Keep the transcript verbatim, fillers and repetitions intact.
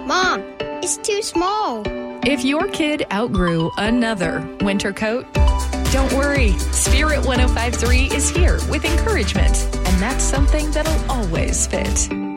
Mom, it's too small. If your kid outgrew another winter coat, don't worry. Spirit one oh five point three is here with encouragement, and that's something that'll always fit.